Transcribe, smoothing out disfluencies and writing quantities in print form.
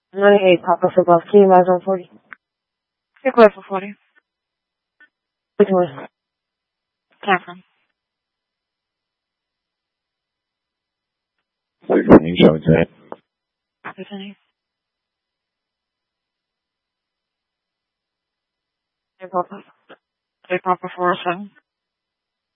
98 Papa for Golf. Can you imagine on 40? Take away for 40. Which one? Catherine. 16, showing 10. Bethany. Hey, Papa. Take Papa 407.